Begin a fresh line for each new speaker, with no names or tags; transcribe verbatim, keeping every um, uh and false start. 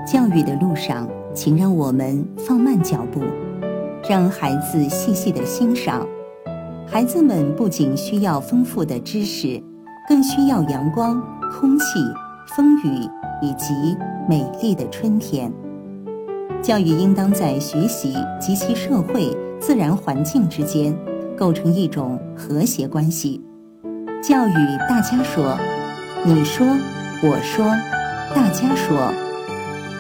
教育的路上，请让我们放慢脚步，让孩子细细地欣赏。孩子们不仅需要丰富的知识，更需要阳光、空气、风雨以及美丽的春天。教育应当在学习及其社会自然环境之间构成一种和谐关系。教育大家说，你说，我说，大家说。